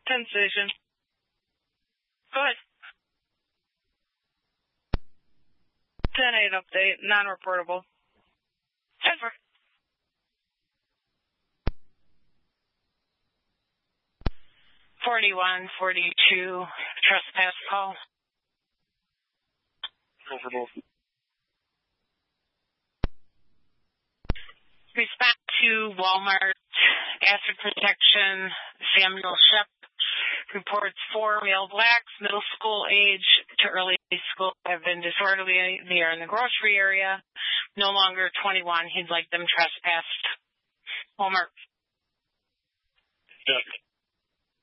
10 station. Go ahead. 10-8 update, non-reportable. Over. $41.42 trespass call. Over. Respect to Walmart Asset Protection. Samuel Shep reports 4 male blacks, middle school age to early school, have been disorderly. They are in the grocery area. No longer 21. He'd like them trespassed. Walmart. Yep.